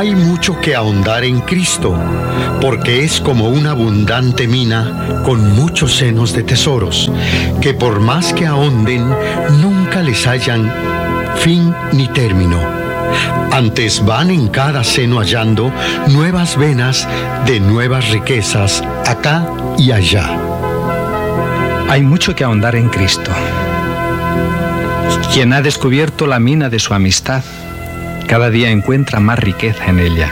Hay mucho que ahondar en Cristo, porque es como una abundante mina con muchos senos de tesoros, que por más que ahonden, nunca les hallan fin ni término. Antes van en cada seno hallando nuevas venas de nuevas riquezas acá y allá. Hay mucho que ahondar en Cristo. Quien ha descubierto la mina de su amistad, cada día encuentra más riqueza en ella.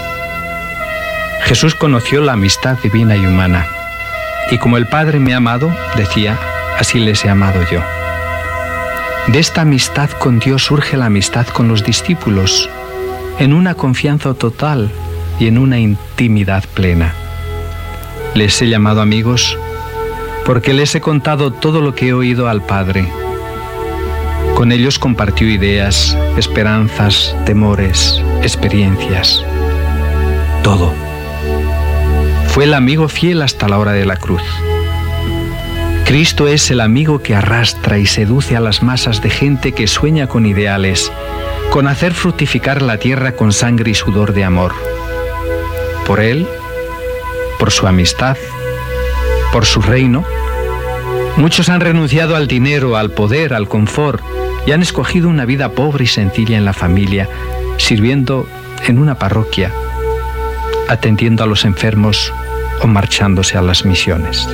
Jesús conoció la amistad divina y humana, y como el Padre me ha amado, decía, así les he amado yo. De esta amistad con Dios surge la amistad con los discípulos, en una confianza total y en una intimidad plena. Les he llamado amigos porque les he contado todo lo que he oído al Padre. Con ellos compartió ideas, esperanzas, temores, experiencias, todo. Fue el amigo fiel hasta la hora de la cruz. Cristo es el amigo que arrastra y seduce a las masas de gente que sueña con ideales, con hacer fructificar la tierra con sangre y sudor de amor. Por Él, por su amistad, por su reino, muchos han renunciado al dinero, al poder, al confort y han escogido una vida pobre y sencilla en la familia, sirviendo en una parroquia, atendiendo a los enfermos o marchándose a las misiones.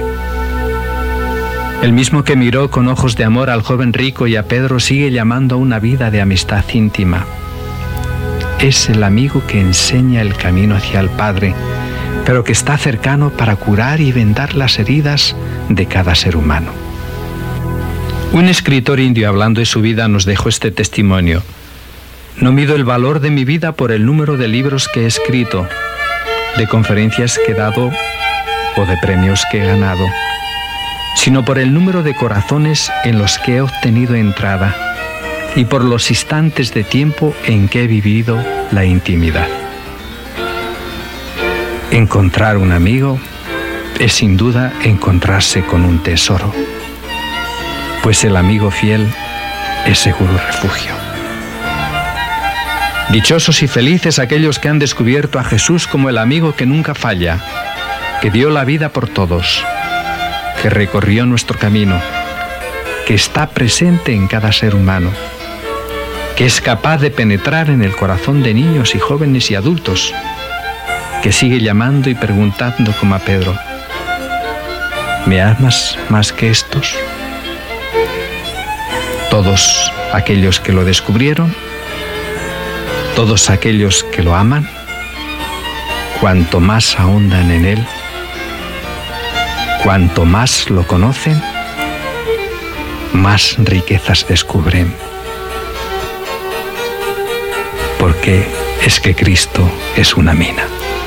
El mismo que miró con ojos de amor al joven rico y a Pedro sigue llamando a una vida de amistad íntima. Es el amigo que enseña el camino hacia el Padre, pero que está cercano para curar y vendar las heridas de cada ser humano. Un escritor indio, hablando de su vida, nos dejó este testimonio. No mido el valor de mi vida por el número de libros que he escrito, de conferencias que he dado o de premios que he ganado, sino por el número de corazones en los que he obtenido entrada y por los instantes de tiempo en que he vivido la intimidad. Encontrar un amigo es sin duda encontrarse con un tesoro, pues el amigo fiel es seguro refugio. Dichosos y felices aquellos que han descubierto a Jesús como el amigo que nunca falla, que dio la vida por todos, que recorrió nuestro camino, que está presente en cada ser humano, que es capaz de penetrar en el corazón de niños y jóvenes y adultos, que sigue llamando y preguntando como a Pedro, ¿me amas más que estos? Todos aquellos que lo descubrieron, todos aquellos que lo aman, cuanto más ahondan en él, cuanto más lo conocen, más riquezas descubren. Porque es que Cristo es una mina.